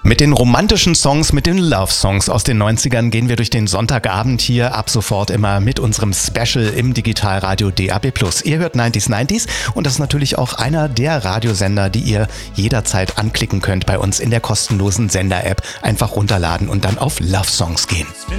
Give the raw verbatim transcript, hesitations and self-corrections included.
Mit den romantischen Songs, mit den Love-Songs aus den neunzigern gehen wir durch den Sonntagabend hier ab sofort immer mit unserem Special im Digitalradio D A B plus. Ihr hört neunziger neunzig und das ist natürlich auch einer der Radiosender, die ihr jederzeit anklicken könnt bei uns in der kostenlosen Sender-App. Einfach runterladen und dann auf Love-Songs gehen.